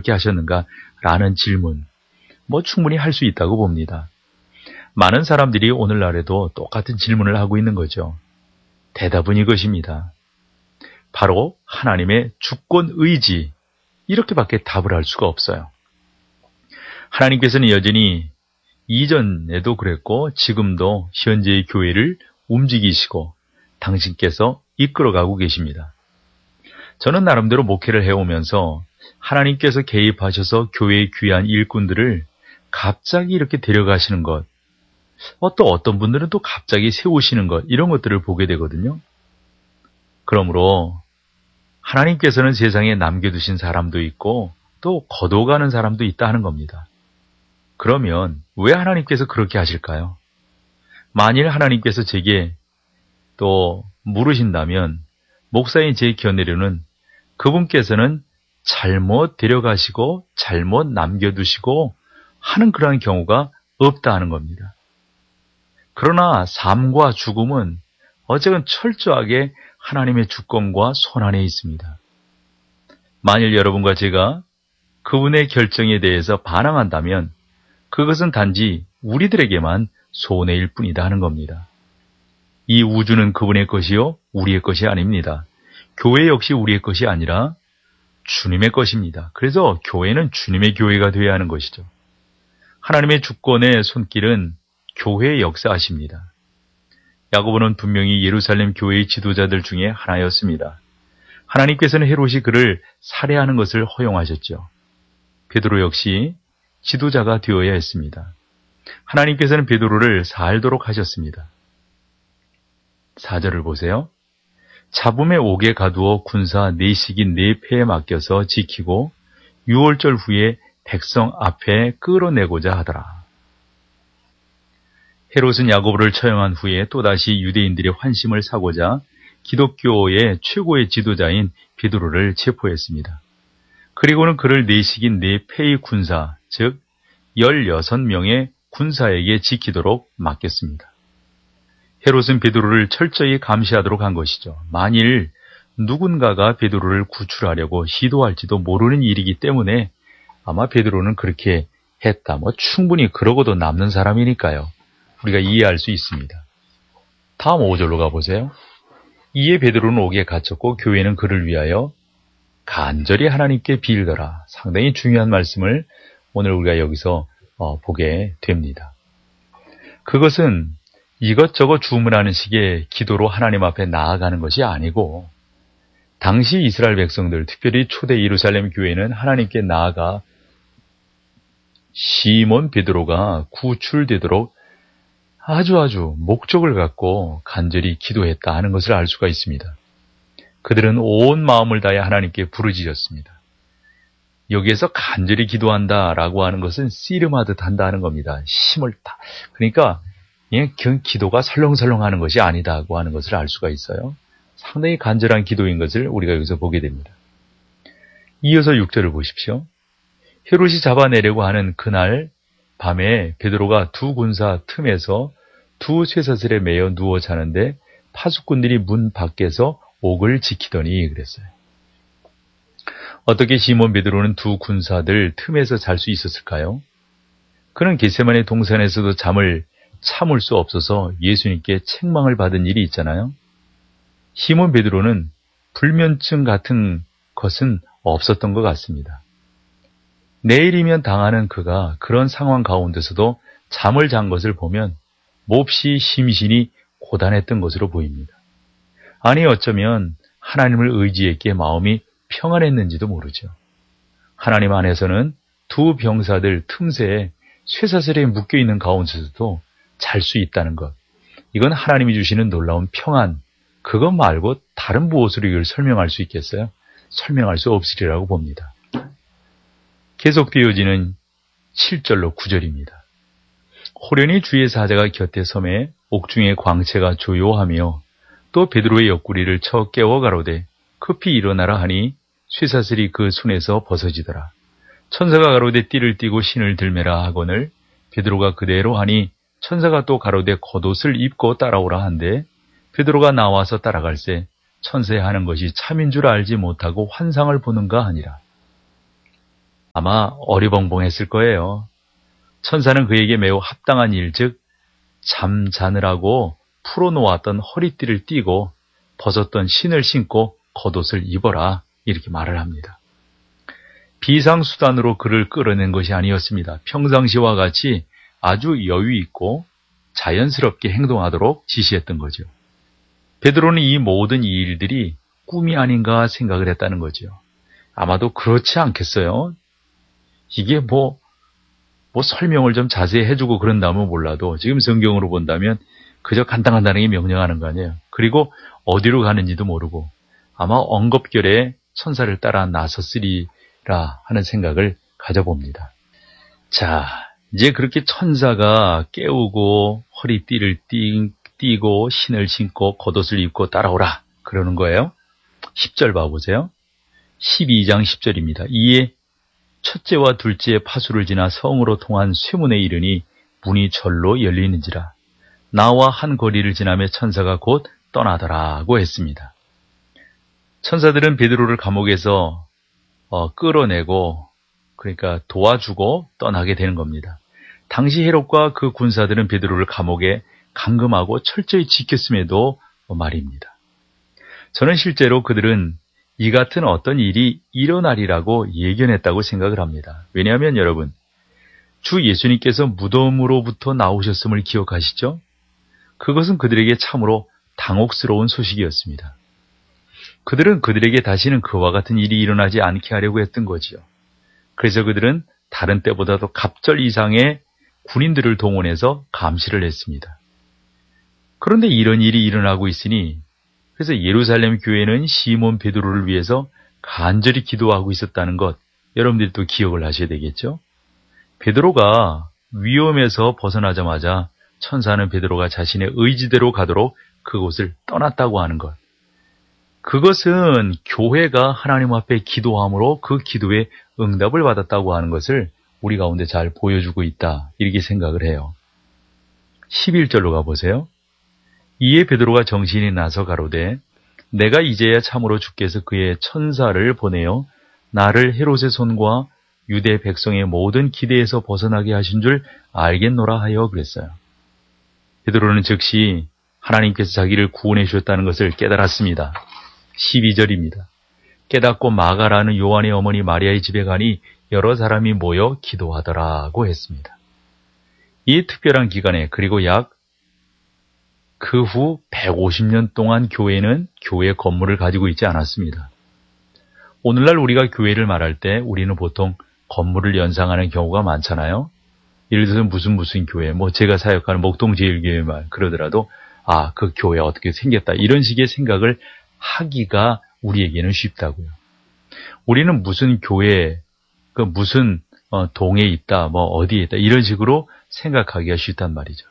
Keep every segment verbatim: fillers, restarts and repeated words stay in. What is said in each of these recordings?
그렇게 하셨는가? 라는 질문, 뭐 충분히 할 수 있다고 봅니다. 많은 사람들이 오늘날에도 똑같은 질문을 하고 있는 거죠. 대답은 이것입니다. 바로 하나님의 주권 의지, 이렇게밖에 답을 할 수가 없어요. 하나님께서는 여전히 이전에도 그랬고 지금도 현재의 교회를 움직이시고 당신께서 이끌어가고 계십니다. 저는 나름대로 목회를 해오면서 하나님께서 개입하셔서 교회의 귀한 일꾼들을 갑자기 이렇게 데려가시는 것, 어, 또 어떤 분들은 또 갑자기 세우시는 것, 이런 것들을 보게 되거든요. 그러므로 하나님께서는 세상에 남겨두신 사람도 있고 또 거둬가는 사람도 있다 하는 겁니다. 그러면 왜 하나님께서 그렇게 하실까요? 만일 하나님께서 제게 또 물으신다면 목사인 제 견해로는 그분께서는 잘못 데려가시고 잘못 남겨두시고 하는 그러한 경우가 없다 하는 겁니다. 그러나 삶과 죽음은 어쨌든 철저하게 하나님의 주권과 손안에 있습니다. 만일 여러분과 제가 그분의 결정에 대해서 반항한다면 그것은 단지 우리들에게만 손해일 뿐이다 하는 겁니다. 이 우주는 그분의 것이요 우리의 것이 아닙니다. 교회 역시 우리의 것이 아니라 주님의 것입니다. 그래서 교회는 주님의 교회가 되어야 하는 것이죠. 하나님의 주권의 손길은 교회의 역사하십니다. 야고보는 분명히 예루살렘 교회의 지도자들 중에 하나였습니다. 하나님께서는 헤롯이 그를 살해하는 것을 허용하셨죠. 베드로 역시 지도자가 되어야 했습니다. 하나님께서는 베드로를 살도록 하셨습니다. 사 절을 보세요. 잡음에 옥에 가두어 군사 네식이 네 패에 맡겨서 지키고 유월절 후에 백성 앞에 끌어내고자 하더라. 헤롯은 야고보를 처형한 후에 또다시 유대인들의 환심을 사고자 기독교의 최고의 지도자인 베드로를 체포했습니다. 그리고는 그를 네식인 네 패의 군사, 즉 열여섯 명의 군사에게 지키도록 맡겼습니다. 헤롯은 베드로를 철저히 감시하도록 한 것이죠. 만일 누군가가 베드로를 구출하려고 시도할지도 모르는 일이기 때문에 아마 베드로는 그렇게 했다. 뭐 충분히 그러고도 남는 사람이니까요. 우리가 이해할 수 있습니다. 다음 오 절로 가보세요. 이에 베드로는 옥에 갇혔고 교회는 그를 위하여 간절히 하나님께 빌더라. 상당히 중요한 말씀을 오늘 우리가 여기서 어, 보게 됩니다. 그것은 이것저것 주문하는 식의 기도로 하나님 앞에 나아가는 것이 아니고 당시 이스라엘 백성들, 특별히 초대 예루살렘 교회는 하나님께 나아가 시몬 베드로가 구출되도록 아주 아주 목적을 갖고 간절히 기도했다 하는 것을 알 수가 있습니다. 그들은 온 마음을 다해 하나님께 부르짖었습니다. 여기에서 간절히 기도한다라고 하는 것은 씨름하듯 한다는 겁니다. 힘을 다. 그러니까 그냥 기도가 설렁설렁하는 것이 아니다고 하는 것을 알 수가 있어요. 상당히 간절한 기도인 것을 우리가 여기서 보게 됩니다. 이어서 육 절을 보십시오. 헤롯이 잡아내려고 하는 그날 밤에 베드로가 두 군사 틈에서 두 쇠사슬에 매여 누워 자는데 파수꾼들이 문 밖에서 옥을 지키더니 그랬어요. 어떻게 시몬 베드로는 두 군사들 틈에서 잘 수 있었을까요? 그는 겟세마네 동산에서도 잠을 참을 수 없어서 예수님께 책망을 받은 일이 있잖아요. 시몬 베드로는 불면증 같은 것은 없었던 것 같습니다. 내일이면 당하는 그가 그런 상황 가운데서도 잠을 잔 것을 보면 몹시 심신이 고단했던 것으로 보입니다. 아니 어쩌면 하나님을 의지했기에 마음이 평안했는지도 모르죠. 하나님 안에서는 두 병사들 틈새에 쇠사슬에 묶여있는 가운데서도 잘 수 있다는 것. 이건 하나님이 주시는 놀라운 평안. 그것 말고 다른 무엇으로 이걸 설명할 수 있겠어요? 설명할 수 없으리라고 봅니다. 계속되어지는 칠 절로 구 절입니다. 호련히 주의 사자가 곁에 섬에 옥중의 광채가 조요하며 또 베드로의 옆구리를 쳐 깨워 가로되 급히 일어나라 하니 쇠사슬이 그 손에서 벗어지더라. 천사가 가로되 띠를 띠고 신을 들매라 하거늘 베드로가 그대로 하니 천사가 또 가로되 겉옷을 입고 따라오라 한데 베드로가 나와서 따라갈새 천사의 하는 것이 참인 줄 알지 못하고 환상을 보는가 하니라. 아마 어리벙벙했을 거예요. 천사는 그에게 매우 합당한 일, 즉 잠자느라고 풀어놓았던 허리띠를 띠고 벗었던 신을 신고 겉옷을 입어라, 이렇게 말을 합니다. 비상수단으로 그를 끌어낸 것이 아니었습니다. 평상시와 같이 아주 여유 있고 자연스럽게 행동하도록 지시했던 거죠. 베드로는 이 모든 이 일들이 꿈이 아닌가 생각을 했다는 거죠. 아마도 그렇지 않겠어요? 이게 뭐, 뭐 설명을 좀 자세히 해주고 그런다면 몰라도 지금 성경으로 본다면 그저 간단간단하게 명령하는 거 아니에요. 그리고 어디로 가는지도 모르고 아마 엉겁결에 천사를 따라 나섰으리라 하는 생각을 가져봅니다. 자, 이제 그렇게 천사가 깨우고 허리띠를 띠, 띠고 신을 신고 겉옷을 입고 따라오라 그러는 거예요. 십 절 봐보세요. 십이 장 십 절입니다. 이에 첫째와 둘째의 파수를 지나 성으로 통한 쇠문에 이르니 문이 절로 열리는지라. 나와 한 거리를 지나며 천사가 곧 떠나더라고 했습니다. 천사들은 베드로를 감옥에서 어, 끌어내고 그러니까 도와주고 떠나게 되는 겁니다. 당시 헤롯과 그 군사들은 베드로를 감옥에 감금하고 철저히 지켰음에도 말입니다. 저는 실제로 그들은 이 같은 어떤 일이 일어나리라고 예견했다고 생각을 합니다. 왜냐하면 여러분, 주 예수님께서 무덤으로부터 나오셨음을 기억하시죠? 그것은 그들에게 참으로 당혹스러운 소식이었습니다. 그들은 그들에게 다시는 그와 같은 일이 일어나지 않게 하려고 했던 거지요. 그래서 그들은 다른 때보다도 갑절 이상의 군인들을 동원해서 감시를 했습니다. 그런데 이런 일이 일어나고 있으니 그래서 예루살렘 교회는 시몬 베드로를 위해서 간절히 기도하고 있었다는 것, 여러분들도 기억을 하셔야 되겠죠? 베드로가 위험에서 벗어나자마자 천사는 베드로가 자신의 의지대로 가도록 그곳을 떠났다고 하는 것. 그것은 교회가 하나님 앞에 기도함으로 그 기도에 응답을 받았다고 하는 것을 우리 가운데 잘 보여주고 있다, 이렇게 생각을 해요. 십일 절로 가보세요. 이에 베드로가 정신이 나서 가로되 내가 이제야 참으로 주께서 그의 천사를 보내어 나를 헤롯의 손과 유대 백성의 모든 기대에서 벗어나게 하신 줄 알겠노라 하여 그랬어요. 베드로는 즉시 하나님께서 자기를 구원해 주셨다는 것을 깨달았습니다. 십이 절입니다. 깨닫고 마가라는 요한의 어머니 마리아의 집에 가니 여러 사람이 모여 기도하더라고 했습니다. 이 특별한 기간에 그리고 약 그 후 백오십 년 동안 교회는 교회 건물을 가지고 있지 않았습니다. 오늘날 우리가 교회를 말할 때 우리는 보통 건물을 연상하는 경우가 많잖아요. 예를 들어서 무슨 무슨 교회, 뭐 제가 사역하는 목동제일교회 말 그러더라도 아, 그 교회 어떻게 생겼다, 이런 식의 생각을 하기가 우리에게는 쉽다고요. 우리는 무슨 교회, 그 무슨 어, 동에 있다, 뭐 어디에 있다, 이런 식으로 생각하기가 쉽단 말이죠.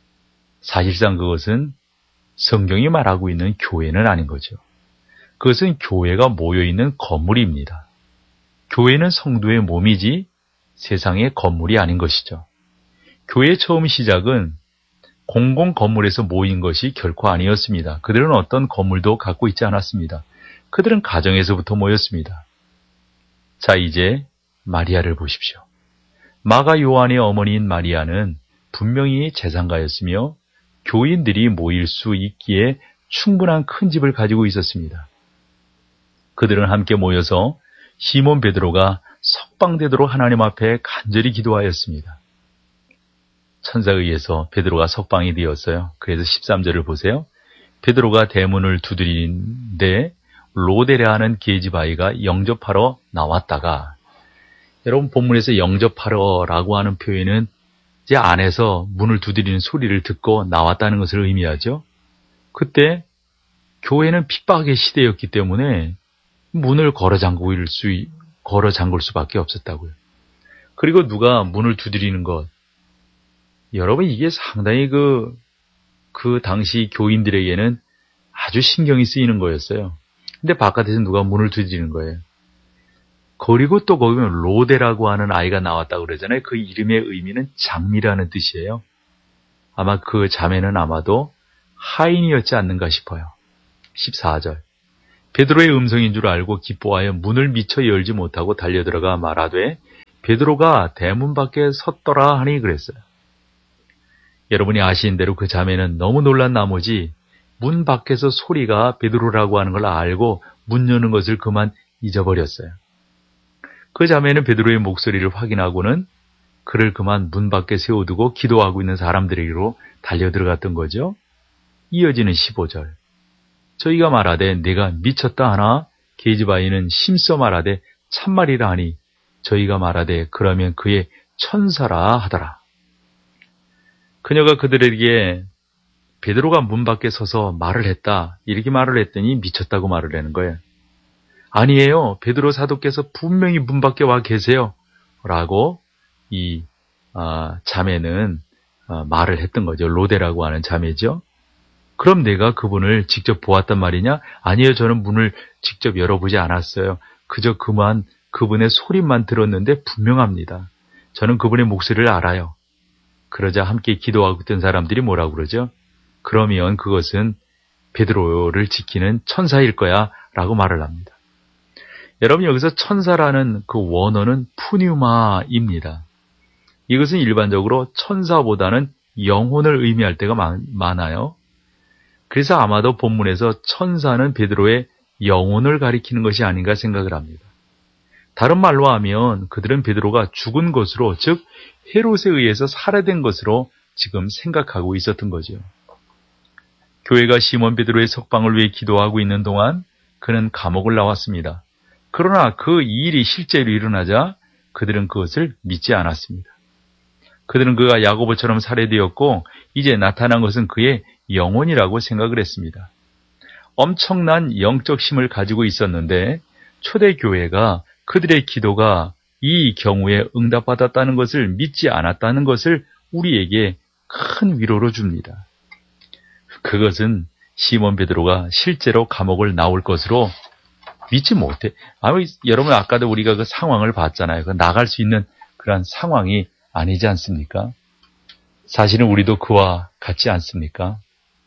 사실상 그것은 성경이 말하고 있는 교회는 아닌 거죠. 그것은 교회가 모여있는 건물입니다. 교회는 성도의 몸이지 세상의 건물이 아닌 것이죠. 교회의 처음 시작은 공공 건물에서 모인 것이 결코 아니었습니다. 그들은 어떤 건물도 갖고 있지 않았습니다. 그들은 가정에서부터 모였습니다. 자, 이제 마리아를 보십시오. 마가 요한의 어머니인 마리아는 분명히 재상가였으며 교인들이 모일 수 있기에 충분한 큰 집을 가지고 있었습니다. 그들은 함께 모여서 시몬 베드로가 석방되도록 하나님 앞에 간절히 기도하였습니다. 천사에 의해서 베드로가 석방이 되었어요. 그래서 십삼 절을 보세요. 베드로가 대문을 두드리는데 로데라 하는 계집 아이가 영접하러 나왔다가, 여러분 본문에서 영접하러라고 하는 표현은 이제 안에서 문을 두드리는 소리를 듣고 나왔다는 것을 의미하죠. 그때 교회는 핍박의 시대였기 때문에 문을 걸어 잠글 수, 걸어 잠글 수밖에 없었다고요. 그리고 누가 문을 두드리는 것, 여러분 이게 상당히 그, 그 당시 교인들에게는 아주 신경이 쓰이는 거였어요. 근데 바깥에서 누가 문을 두드리는 거예요. 그리고 또 거기 보면 로데라고 하는 아이가 나왔다고 그러잖아요. 그 이름의 의미는 장미라는 뜻이에요. 아마 그 자매는 아마도 하인이었지 않는가 싶어요. 십사 절. 베드로의 음성인 줄 알고 기뻐하여 문을 미처 열지 못하고 달려들어가 말하되 베드로가 대문 밖에 섰더라 하니 그랬어요. 여러분이 아시는 대로 그 자매는 너무 놀란 나머지 문 밖에서 소리가 베드로라고 하는 걸 알고 문 여는 것을 그만 잊어버렸어요. 그 자매는 베드로의 목소리를 확인하고는 그를 그만 문 밖에 세워두고 기도하고 있는 사람들에게로 달려들어갔던 거죠. 이어지는 십오 절. 저희가 말하되 내가 미쳤다 하나 게즈바이는 심써 말하되 참말이라 하니 저희가 말하되 그러면 그의 천사라 하더라. 그녀가 그들에게 베드로가 문 밖에 서서 말을 했다 이렇게 말을 했더니 미쳤다고 말을 하는 거예요. 아니에요. 베드로 사도께서 분명히 문 밖에 와 계세요. 라고 이 아, 자매는 아, 말을 했던 거죠. 로데라고 하는 자매죠. 그럼 내가 그분을 직접 보았단 말이냐? 아니에요. 저는 문을 직접 열어보지 않았어요. 그저 그만 그분의 소리만 들었는데 분명합니다. 저는 그분의 목소리를 알아요. 그러자 함께 기도하고 있던 사람들이 뭐라고 그러죠? 그러면 그것은 베드로를 지키는 천사일 거야 라고 말을 합니다. 여러분 여기서 천사라는 그 원어는 푸뉴마입니다. 이것은 일반적으로 천사보다는 영혼을 의미할 때가 많아요. 그래서 아마도 본문에서 천사는 베드로의 영혼을 가리키는 것이 아닌가 생각을 합니다. 다른 말로 하면 그들은 베드로가 죽은 것으로, 즉 헤롯에 의해서 살해된 것으로 지금 생각하고 있었던 거죠. 교회가 시몬 베드로의 석방을 위해 기도하고 있는 동안 그는 감옥을 나왔습니다. 그러나 그 일이 실제로 일어나자 그들은 그것을 믿지 않았습니다. 그들은 그가 야고보처럼 살해되었고 이제 나타난 것은 그의 영혼이라고 생각을 했습니다. 엄청난 영적 힘을 가지고 있었는데 초대교회가 그들의 기도가 이 경우에 응답받았다는 것을 믿지 않았다는 것을 우리에게 큰 위로로 줍니다. 그것은 시몬 베드로가 실제로 감옥을 나올 것으로 믿지 못해. 아무, 여러분 아까도 우리가 그 상황을 봤잖아요. 그 나갈 수 있는 그런 상황이 아니지 않습니까? 사실은 우리도 그와 같지 않습니까?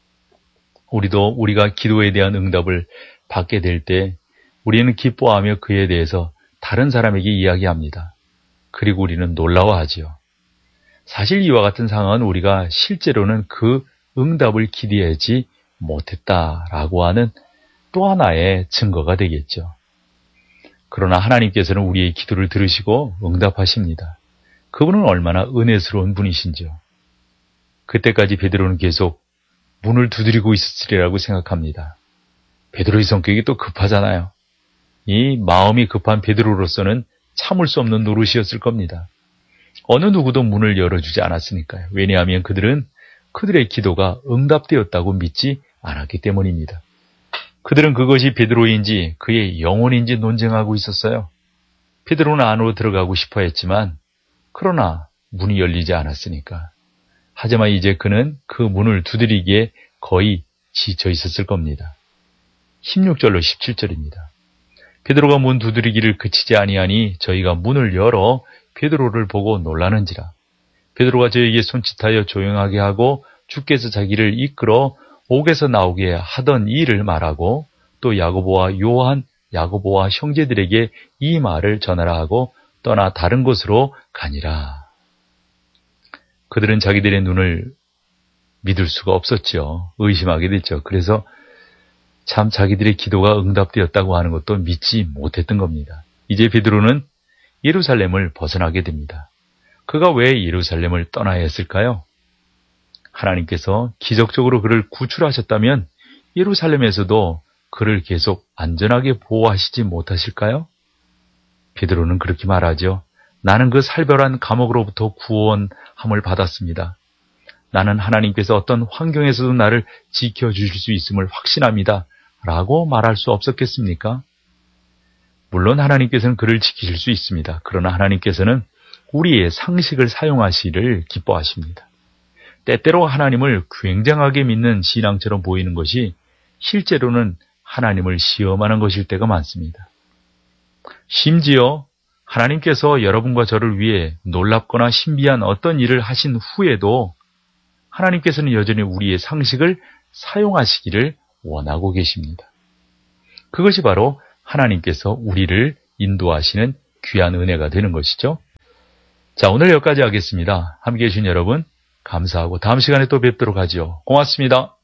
우리도 우리가 기도에 대한 응답을 받게 될 때 우리는 기뻐하며 그에 대해서 다른 사람에게 이야기합니다. 그리고 우리는 놀라워하지요. 사실 이와 같은 상황은 우리가 실제로는 그 응답을 기대하지 못했다라고 하는 또 하나의 증거가 되겠죠. 그러나 하나님께서는 우리의 기도를 들으시고 응답하십니다. 그분은 얼마나 은혜스러운 분이신지요. 그때까지 베드로는 계속 문을 두드리고 있었으리라고 생각합니다. 베드로의 성격이 또 급하잖아요. 이 마음이 급한 베드로로서는 참을 수 없는 노릇이었을 겁니다. 어느 누구도 문을 열어주지 않았으니까요. 왜냐하면 그들은 그들의 기도가 응답되었다고 믿지 않았기 때문입니다. 그들은 그것이 베드로인지 그의 영혼인지 논쟁하고 있었어요. 베드로는 안으로 들어가고 싶어 했지만 그러나 문이 열리지 않았으니까. 하지만 이제 그는 그 문을 두드리기에 거의 지쳐 있었을 겁니다. 십육 절로 십칠 절입니다. 베드로가 문 두드리기를 그치지 아니하니 저희가 문을 열어 베드로를 보고 놀라는지라. 베드로가 저에게 손짓하여 조용하게 하고 주께서 자기를 이끌어 옥에서 나오게 하던 일을 말하고 또 야고보와 요한, 야고보와 형제들에게 이 말을 전하라 하고 떠나 다른 곳으로 가니라. 그들은 자기들의 눈을 믿을 수가 없었죠. 의심하게 됐죠. 그래서 참 자기들의 기도가 응답되었다고 하는 것도 믿지 못했던 겁니다. 이제 베드로는 예루살렘을 벗어나게 됩니다. 그가 왜 예루살렘을 떠나야 했을까요? 하나님께서 기적적으로 그를 구출하셨다면 예루살렘에서도 그를 계속 안전하게 보호하시지 못하실까요? 베드로는 그렇게 말하죠. 나는 그 살벌한 감옥으로부터 구원함을 받았습니다. 나는 하나님께서 어떤 환경에서도 나를 지켜주실 수 있음을 확신합니다. 라고 말할 수 없었겠습니까? 물론 하나님께서는 그를 지키실 수 있습니다. 그러나 하나님께서는 우리의 상식을 사용하시기를 기뻐하십니다. 때때로 하나님을 굉장하게 믿는 신앙처럼 보이는 것이 실제로는 하나님을 시험하는 것일 때가 많습니다. 심지어 하나님께서 여러분과 저를 위해 놀랍거나 신비한 어떤 일을 하신 후에도 하나님께서는 여전히 우리의 상식을 사용하시기를 원하고 계십니다. 그것이 바로 하나님께서 우리를 인도하시는 귀한 은혜가 되는 것이죠. 자, 오늘 여기까지 하겠습니다. 함께해 주신 여러분 감사하고 다음 시간에 또 뵙도록 하죠. 고맙습니다.